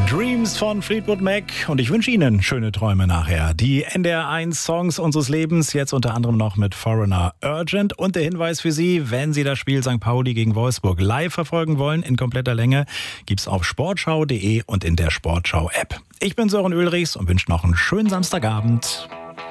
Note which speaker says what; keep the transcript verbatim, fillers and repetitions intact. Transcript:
Speaker 1: Dreams von Fleetwood Mac und ich wünsche Ihnen schöne Träume nachher. Die N D R eins Songs unseres Lebens, jetzt unter anderem noch mit Foreigner Urgent. Und der Hinweis für Sie, wenn Sie das Spiel Sankt Pauli gegen Wolfsburg live verfolgen wollen, in kompletter Länge, gibt's auf sportschau punkt de und in der Sportschau-App. Ich bin Sören Ulrichs und wünsche noch einen schönen Samstagabend.